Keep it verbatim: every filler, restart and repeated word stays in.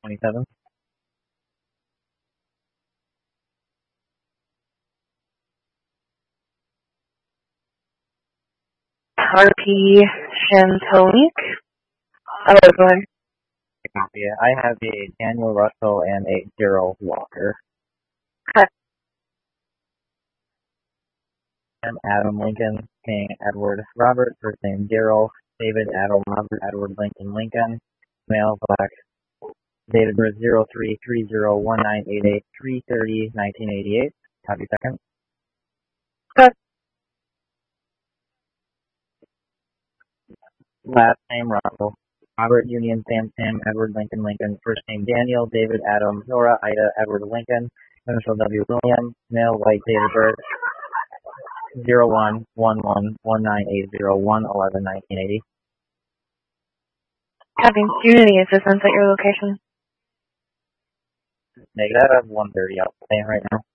twenty-seven. Harpy Shantonique. Oh, go ahead. Copy it. I have a Daniel Russell and a Daryl Walker. Cut. I'm Adam Lincoln, King Edward Robert, first name Daryl, David Adam Robert Edward Lincoln Lincoln, male, black, date of birth zero three three zero one nine eight eight three thirty nineteen eighty-eight. Copy second. Cut. Last name Russell. Robert Union Sam Sam Edward Lincoln Lincoln, first name Daniel David Adam Nora Ida Edward Lincoln, initial W William, male, white, date of birth zero one one one one nine eight zero one eleven nineteen eighty. Having community assistance at your location. Negative. I have one thirty out right now.